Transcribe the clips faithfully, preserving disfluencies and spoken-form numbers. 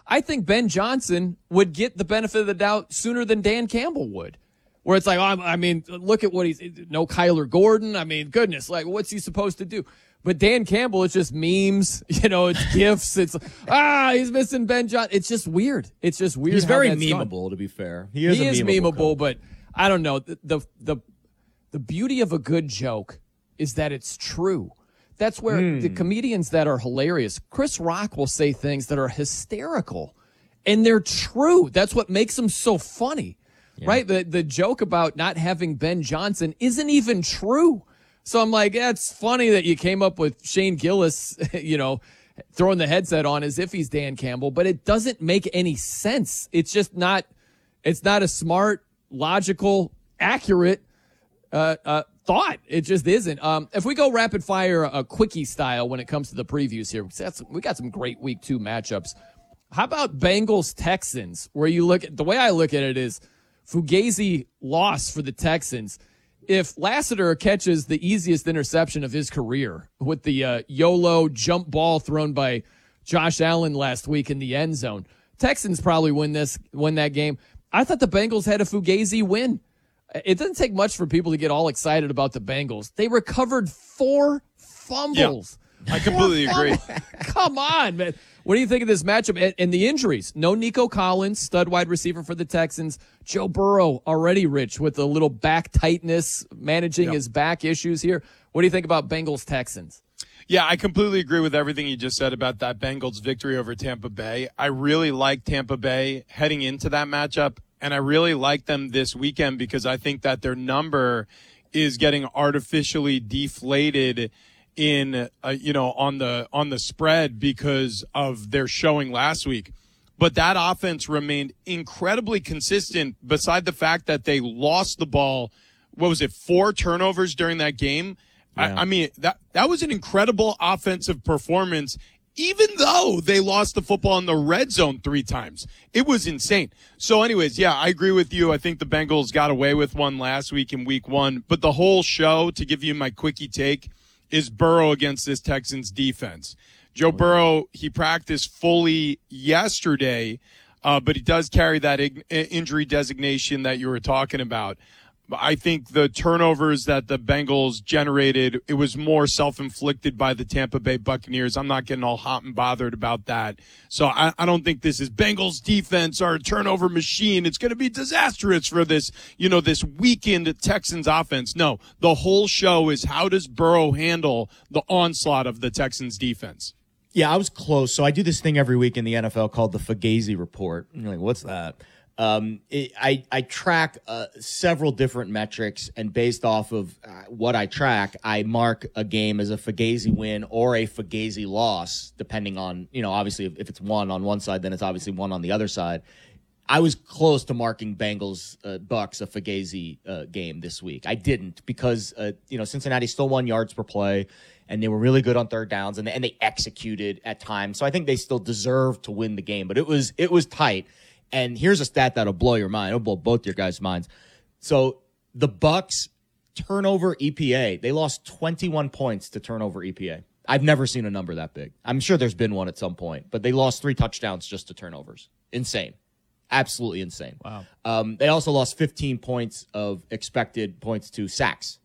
I think Ben Johnson would get the benefit of the doubt sooner than Dan Campbell would. Where it's like, oh, I mean, look at what he's – no Kyler Gordon. I mean, goodness, like what's he supposed to do? But Dan Campbell, it's just memes, you know, it's gifs. It's, ah, he's missing Ben Johnson. It's just weird. It's just weird. He's how very that's memeable, gone. to be fair. He is, he a is memeable, memeable, but I don't know. The, the, the, the beauty of a good joke is that it's true. That's where mm. the comedians that are hilarious, Chris Rock will say things that are hysterical, and they're true. That's what makes them so funny, yeah. right? The the joke about not having Ben Johnson isn't even true. So I'm like, yeah, it's funny that you came up with Shane Gillis, you know, throwing the headset on as if he's Dan Campbell, but it doesn't make any sense. It's just not, it's not a smart, logical, accurate uh, uh, thought. It just isn't. Um, if we go rapid fire, a uh, quickie style when it comes to the previews here, that's, we got some great week two matchups. How about Bengals Texans, where you look at the way I look at it is Fugazi lost for the Texans. If Lassiter catches the easiest interception of his career with the uh, YOLO jump ball thrown by Josh Allen last week in the end zone, Texans probably win this, win that game. I thought the Bengals had a Fugazi win. It doesn't take much for people to get all excited about the Bengals. They recovered four fumbles. Yeah, I completely agree. Come on, man. What do you think of this matchup? And, and the injuries. No Nico Collins, stud wide receiver for the Texans. Joe Burrow already rich with a little back tightness, managing yep. his back issues here. What do you think about Bengals Texans? Yeah, I completely agree with everything you just said about that Bengals victory over Tampa Bay. I really like Tampa Bay heading into that matchup, and I really like them this weekend because I think that their number is getting artificially deflated in, uh, you know, on the on the spread because of their showing last week. But that offense remained incredibly consistent beside the fact that they lost the ball, what was it, four turnovers during that game? Yeah. I, I mean, that that was an incredible offensive performance, even though they lost the football in the red zone three times. It was insane. So anyways, yeah, I agree with you. I think the Bengals got away with one last week in week one. But the whole show, to give you my quickie take, is Burrow against this Texans defense. Joe Burrow, he practiced fully yesterday, uh, but he does carry that ig- injury designation that you were talking about. I think the turnovers that the Bengals generated, it was more self-inflicted by the Tampa Bay Buccaneers. I'm not getting all hot and bothered about that. So I, I don't think this is Bengals defense or a turnover machine. It's going to be disastrous for this, you know, this weakened Texans offense. No, the whole show is how does Burrow handle the onslaught of the Texans defense? Yeah, I was close. So I do this thing every week in the N F L called the Fugazi Report. You're like, what's that? Um, it, I, I track uh, several different metrics, and based off of uh, what I track, I mark a game as a Fugazi win or a Fugazi loss, depending on, you know, obviously if, if it's one on one side, then it's obviously one on the other side. I was close to marking Bengals uh, Bucks a Fugazi uh, game this week. I didn't because, uh, you know, Cincinnati still won yards per play, and they were really good on third downs, and they, and they executed at times. So I think they still deserve to win the game, but it was it was tight. And here's a stat that'll blow your mind. It'll blow both your guys' minds. So the Bucks turnover E P A, they lost twenty-one points to turnover E P A. I've never seen a number that big. I'm sure there's been one at some point, but they lost three touchdowns just to turnovers. Insane. Absolutely insane. Wow. Um, they also lost fifteen points of expected points to sacks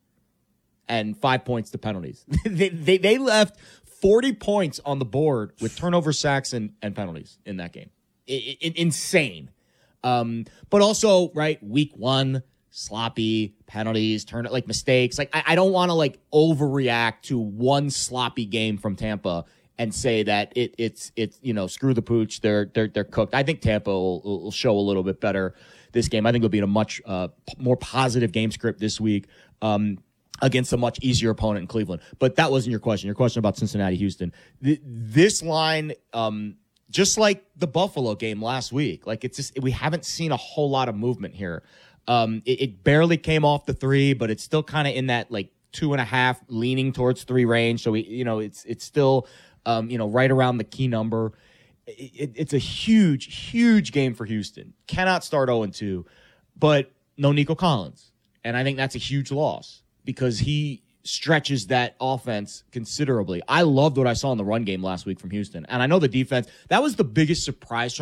and five points to penalties. they, they, they left forty points on the board with turnover, sacks, and, and penalties in that game. I, I, insane. Um, but also, right, week one, sloppy penalties, turn like mistakes. Like I, I don't want to like overreact to one sloppy game from Tampa and say that it it's it's you know screw the pooch. They're they're they're cooked. I think Tampa will, will show a little bit better this game. I think it'll be in a much uh, p- more positive game script this week um, against a much easier opponent in Cleveland. But that wasn't your question. Your question about Cincinnati, Houston. Th- this line. Um, Just like the Buffalo game last week. Like, it's just, we haven't seen a whole lot of movement here. Um, it, it barely came off the three, but it's still kind of in that, like, two and a half, leaning towards three range. So, we, you know, it's it's still, um, you know, right around the key number. It, it, it's a huge, huge game for Houston. Cannot start oh and two, but no Nico Collins. And I think that's a huge loss because he stretches that offense considerably. I loved what I saw in the run game last week from Houston. And I know the defense, that was the biggest surprise